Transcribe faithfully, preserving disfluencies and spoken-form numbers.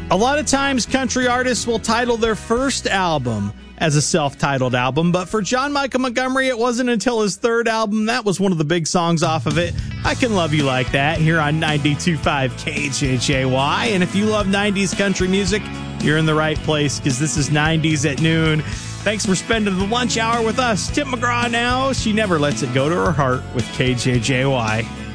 A lot of times country artists will title their first album as a self-titled album, but for John Michael Montgomery, it wasn't until his third album. That was one of the big songs off of it. I Can Love You Like That, here on ninety-two point five K J J Y. And if you love nineties country music, you're in the right place, because this is nineties at noon. Thanks for spending the lunch hour with us. Tim McGraw now. She never lets it go to her heart with K J J Y.